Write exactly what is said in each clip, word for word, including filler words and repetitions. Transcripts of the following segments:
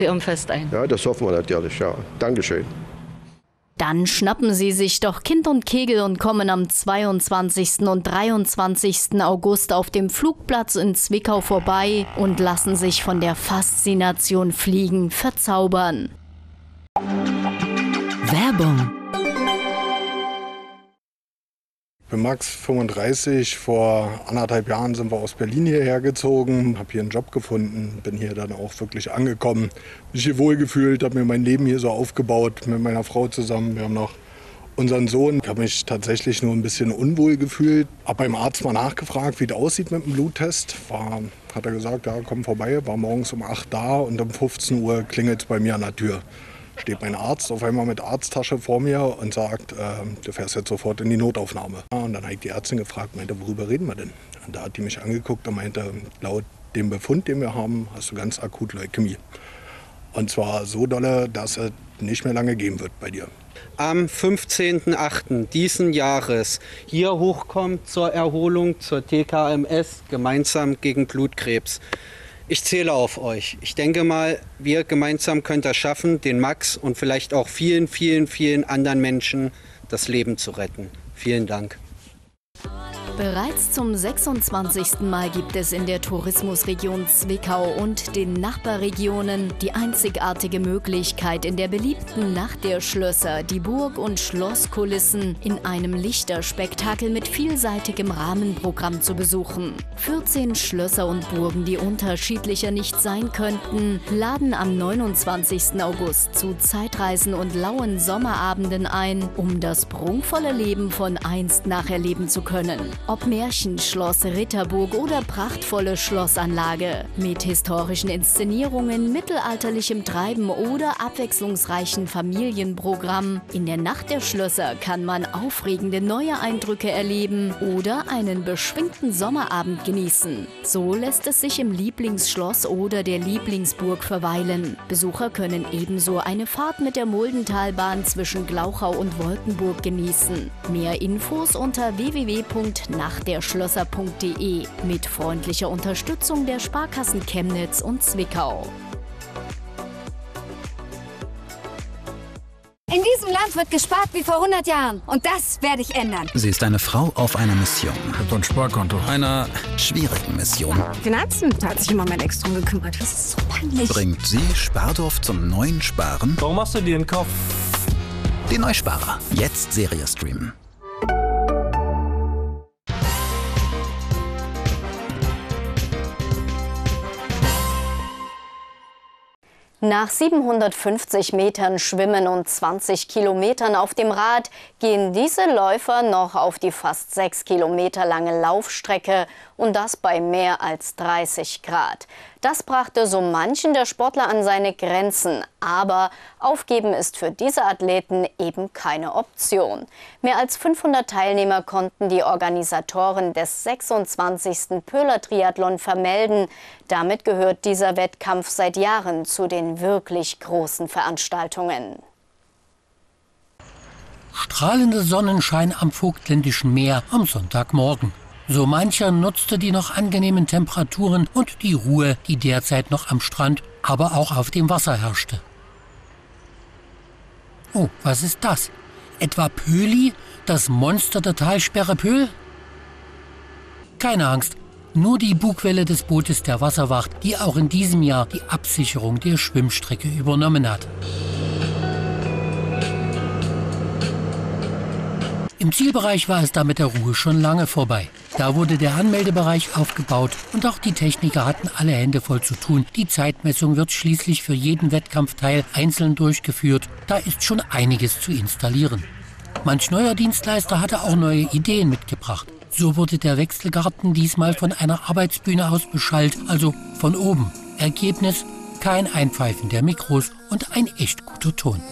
Am Fest ein. Ja, das hoffen wir natürlich, ja. Dankeschön. Dann schnappen Sie sich doch Kind und Kegel und kommen am zweiundzwanzigsten und dreiundzwanzigsten August auf dem Flugplatz in Zwickau vorbei und lassen sich von der Faszination Fliegen verzaubern. Werbung. Ich bin Max, fünfunddreißig. Vor anderthalb Jahren sind wir aus Berlin hierher gezogen, habe hier einen Job gefunden, bin hier dann auch wirklich angekommen. Mich hier wohlgefühlt, habe mir mein Leben hier so aufgebaut mit meiner Frau zusammen. Wir haben noch unseren Sohn. Ich habe mich tatsächlich nur ein bisschen unwohl gefühlt. Habe beim Arzt mal nachgefragt, wie das aussieht mit dem Bluttest. War, hat er gesagt, ja, komm vorbei. War morgens um acht da und um fünfzehn Uhr klingelt es bei mir an der Tür. Steht mein Arzt auf einmal mit Arzttasche vor mir und sagt, äh, du fährst jetzt sofort in die Notaufnahme. Und dann habe ich die Ärztin gefragt, meinte, worüber reden wir denn? Und da hat die mich angeguckt und meinte, laut dem Befund, den wir haben, hast du ganz akut Leukämie. Und zwar so dolle, dass es nicht mehr lange gehen wird bei dir. Am fünfzehnten achten diesen Jahres hier hochkommt zur Erholung zur T K M S, gemeinsam gegen Blutkrebs. Ich zähle auf euch. Ich denke mal, wir gemeinsam können das schaffen, den Max und vielleicht auch vielen, vielen, vielen anderen Menschen das Leben zu retten. Vielen Dank. Bereits zum sechsundzwanzigsten Mal gibt es in der Tourismusregion Zwickau und den Nachbarregionen die einzigartige Möglichkeit, in der beliebten Nacht der Schlösser die Burg- und Schlosskulissen in einem Lichterspektakel mit vielseitigem Rahmenprogramm zu besuchen. vierzehn Schlösser und Burgen, die unterschiedlicher nicht sein könnten, laden am neunundzwanzigsten August zu Zeitreisen und lauen Sommerabenden ein, um das prunkvolle Leben von einst nacherleben zu können. Ob Märchen, Schloss, Ritterburg oder prachtvolle Schlossanlage. Mit historischen Inszenierungen, mittelalterlichem Treiben oder abwechslungsreichen Familienprogramm. In der Nacht der Schlösser kann man aufregende neue Eindrücke erleben oder einen beschwingten Sommerabend genießen. So lässt es sich im Lieblingsschloss oder der Lieblingsburg verweilen. Besucher können ebenso eine Fahrt mit der Muldentalbahn zwischen Glauchau und Wolkenburg genießen. Mehr Infos unter w w w punkt nachtderschlösser punkt de mit freundlicher Unterstützung der Sparkassen Chemnitz und Zwickau. In diesem Land wird gespart wie vor hundert Jahren. Und das werde ich ändern. Sie ist eine Frau auf einer Mission. Ich hab doch ein Sparkonto. Einer schwierigen Mission. Finanzen, da hat sich immer mein Ex drum gekümmert. Das ist so peinlich. Bringt sie Spardorf zum neuen Sparen? Warum machst du dir den Kopf? Die Neusparer. Jetzt Serie streamen. Nach siebenhundertfünfzig Metern Schwimmen und zwanzig Kilometern auf dem Rad gehen diese Läufer noch auf die fast sechs Kilometer lange Laufstrecke und das bei mehr als dreißig Grad. Das brachte so manchen der Sportler an seine Grenzen. Aber aufgeben ist für diese Athleten eben keine Option. Mehr als fünfhundert Teilnehmer konnten die Organisatoren des sechsundzwanzigsten Pöhler Triathlon vermelden. Damit gehört dieser Wettkampf seit Jahren zu den wirklich großen Veranstaltungen. Strahlender Sonnenschein am Vogtländischen Meer am Sonntagmorgen. So mancher nutzte die noch angenehmen Temperaturen und die Ruhe, die derzeit noch am Strand, aber auch auf dem Wasser herrschte. Oh, was ist das? Etwa Pöhli, das Monster der Talsperre Pöhl? Keine Angst, nur die Bugwelle des Bootes der Wasserwacht, die auch in diesem Jahr die Absicherung der Schwimmstrecke übernommen hat. Im Zielbereich war es da mit der Ruhe schon lange vorbei. Da wurde der Anmeldebereich aufgebaut und auch die Techniker hatten alle Hände voll zu tun. Die Zeitmessung wird schließlich für jeden Wettkampfteil einzeln durchgeführt. Da ist schon einiges zu installieren. Manch neuer Dienstleister hatte auch neue Ideen mitgebracht. So wurde der Wechselgarten diesmal von einer Arbeitsbühne aus beschallt, also von oben. Ergebnis: kein Einpfeifen der Mikros und ein echt guter Ton.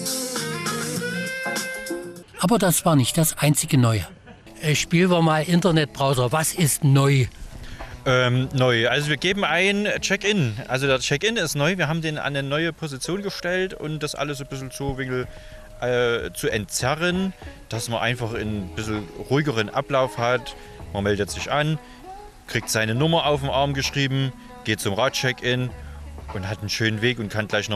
Aber das war nicht das einzige Neue. Spielen wir mal Internetbrowser. Was ist neu? Ähm, neu. Also wir geben ein Check-in. Also der Check-in ist neu. Wir haben den an eine neue Position gestellt und das alles ein bisschen so winkel, äh, zu entzerren, dass man einfach einen bisschen ruhigeren Ablauf hat. Man meldet sich an, kriegt seine Nummer auf den Arm geschrieben, geht zum Rad-Check-in und hat einen schönen Weg und kann gleich noch